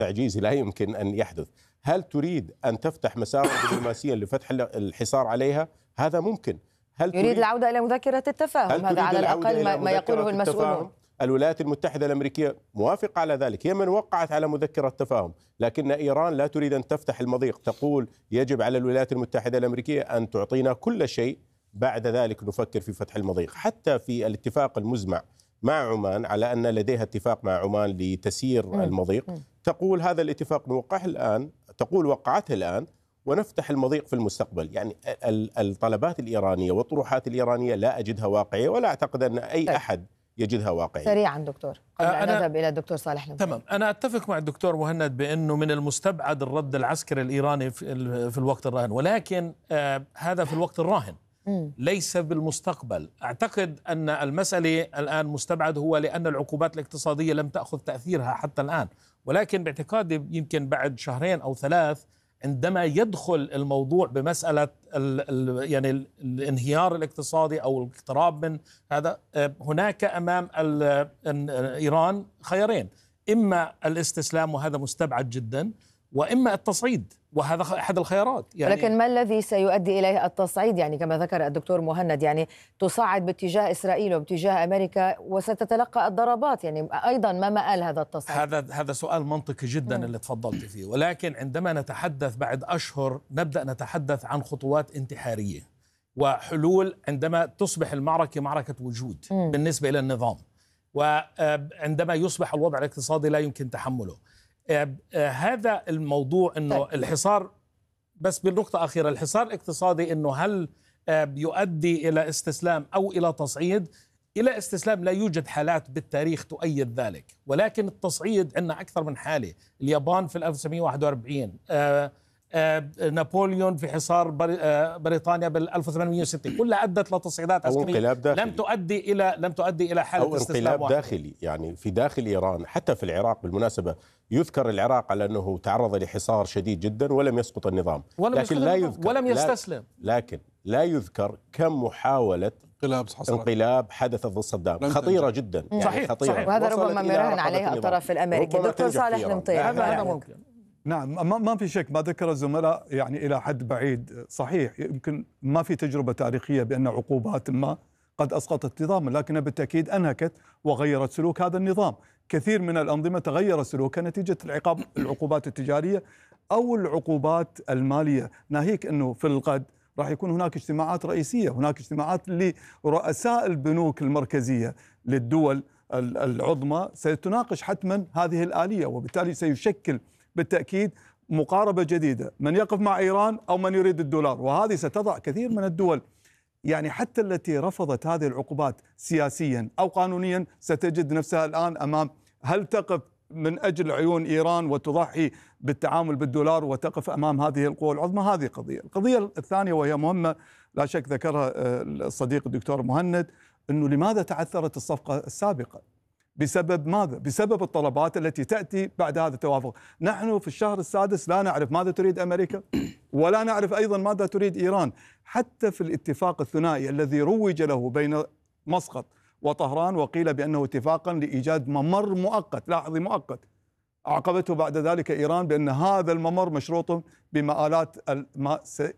تعجيزي لا يمكن أن يحدث. هل تريد أن تفتح مسارا دبلوماسيا لفتح الحصار عليها؟ هذا ممكن. هل يريد العودة إلى مذكرة التفاهم؟ هذا على الأقل ما يقوله المسؤولون. الولايات المتحدة الأمريكية موافقة على ذلك، هي من وقعت على مذكرة تفاهم، لكن إيران لا تريد أن تفتح المضيق، تقول يجب على الولايات المتحدة الأمريكية أن تعطينا كل شيء، بعد ذلك نفكر في فتح المضيق. حتى في الاتفاق المزمع مع عمان على أن لديها اتفاق مع عمان لتسيير المضيق، تقول هذا الاتفاق نوقعه الآن، تقول وقعته الآن ونفتح المضيق في المستقبل. يعني الطلبات الإيرانية والطروحات الإيرانية لا أجدها واقعية، ولا أعتقد أن أي أحد يجدها واقعية. سريعا دكتور قبل أن نذهب إلى الدكتور صالح المطيع. تمام، أنا أتفق مع الدكتور مهند بأنه من المستبعد الرد العسكري الإيراني في الوقت الراهن، ولكن هذا في الوقت الراهن ليس بالمستقبل. أعتقد أن المسألة الآن مستبعد هو لأن العقوبات الاقتصادية لم تأخذ تأثيرها حتى الآن، ولكن باعتقادي يمكن بعد 2 أو 3 عندما يدخل الموضوع بمسألة يعني الانهيار الاقتصادي أو الاقتراب من هذا، هناك أمام إيران خيارين: إما الاستسلام وهذا مستبعد جدا، وإما التصعيد وهذا أحد الخيارات. يعني ولكن ما الذي سيؤدي إليه التصعيد؟ يعني كما ذكر الدكتور مهند، يعني تصعد باتجاه إسرائيل وباتجاه أمريكا وستتلقى الضربات، يعني أيضا ما مآل هذا التصعيد؟ هذا سؤال منطقي جدا اللي تفضلت فيه، ولكن عندما نتحدث بعد أشهر نبدأ نتحدث عن خطوات انتحارية وحلول عندما تصبح المعركة معركة وجود بالنسبة إلى النظام، وعندما يصبح الوضع الاقتصادي لا يمكن تحمله. هذا الموضوع انه الحصار، بس بالنقطة أخيرة، الحصار الاقتصادي انه هل يؤدي الى استسلام او الى تصعيد؟ الى استسلام لا يوجد حالات بالتاريخ تؤيد ذلك، ولكن التصعيد عندنا اكثر من حالة. اليابان في 1941، نابليون في حصار بريطانيا بال 1860، كلها ادت لتصعيدات عسكريه لم تؤدي الى حاله استسلام انقلاب داخلي. يعني في داخل ايران، حتى في العراق بالمناسبه يذكر العراق على انه تعرض لحصار شديد جدا ولم يسقط النظام، لكن لا يذكر ولم يستسلم. لكن لا يذكر كم محاوله انقلاب حدثت ضد صدام، خطيره جدا. يعني صحيح خطيرة. صحيح. وهذا ربما مراهن عليه الطرف الامريكي. دكتور صالح المطيع، هذا ممكن. نعم، ما في شك ما ذكر الزملاء يعني إلى حد بعيد صحيح. يمكن ما في تجربة تاريخية بأن عقوبات ما قد أسقطت نظاما، لكنها بالتأكيد أنهكت وغيرت سلوك هذا النظام. كثير من الأنظمة تغير سلوكها نتيجة العقوبات التجارية أو العقوبات المالية، ناهيك أنه في الغد راح يكون هناك اجتماعات رئيسية، هناك اجتماعات لرؤساء البنوك المركزية للدول العظمى ستناقش حتما هذه الآلية، وبالتالي سيشكل بالتأكيد مقاربة جديدة، من يقف مع إيران أو من يريد الدولار. وهذه ستضع كثير من الدول، يعني حتى التي رفضت هذه العقوبات سياسيا أو قانونيا، ستجد نفسها الآن أمام هل تقف من أجل عيون إيران وتضحي بالتعامل بالدولار وتقف أمام هذه القوى العظمى. هذه قضية. القضية الثانية وهي مهمة لا شك ذكرها الصديق الدكتور مهند، أنه لماذا تعثرت الصفقة السابقة؟ بسبب ماذا؟ بسبب الطلبات التي تأتي بعد هذا التوافق. نحن في الشهر السادس لا نعرف ماذا تريد أمريكا ولا نعرف أيضا ماذا تريد إيران. حتى في الاتفاق الثنائي الذي روج له بين مسقط وطهران وقيل بأنه اتفاقا لإيجاد ممر مؤقت، لاحظي مؤقت، عقبته بعد ذلك إيران بأن هذا الممر مشروط بمآلات ما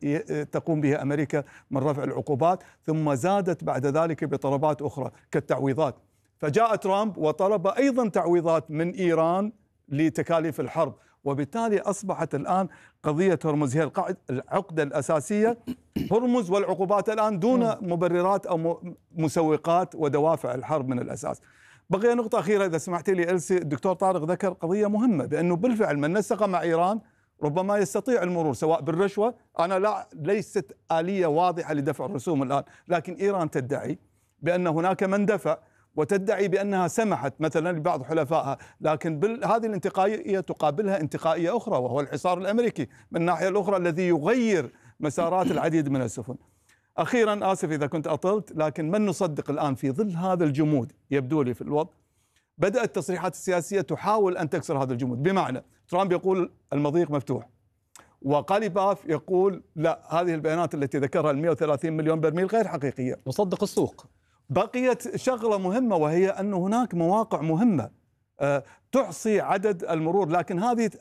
تقوم به أمريكا من رفع العقوبات، ثم زادت بعد ذلك بطلبات أخرى كالتعويضات. فجاء ترامب وطلب أيضا تعويضات من إيران لتكاليف الحرب، وبالتالي أصبحت الآن قضية هرمز هي العقدة الأساسية. هرمز والعقوبات الآن دون مبررات أو مسوقات ودوافع الحرب من الأساس. بقي نقطة أخيرة إذا سمحت لي إلسي. الدكتور طارق ذكر قضية مهمة، بأنه بالفعل من نسق مع إيران ربما يستطيع المرور سواء بالرشوة. أنا ليست آلية واضحة لدفع الرسوم الآن، لكن إيران تدعي بأن هناك من دفع وتدعي بأنها سمحت مثلا لبعض حلفائها، لكن هذه الانتقائية تقابلها انتقائية أخرى وهو الحصار الأمريكي من الناحية الأخرى الذي يغير مسارات العديد من السفن. أخيرا آسف إذا كنت أطلت، لكن من نصدق الآن في ظل هذا الجمود يبدو لي في الوضع، بدأت التصريحات السياسية تحاول أن تكسر هذا الجمود. بمعنى ترامب يقول المضيق مفتوح، وقاليباف يقول لا، هذه البيانات التي ذكرها 130 مليون برميل غير حقيقية، مصدق السوق. بقيت شغلة مهمة وهي أن هناك مواقع مهمة تحصي عدد المرور، لكن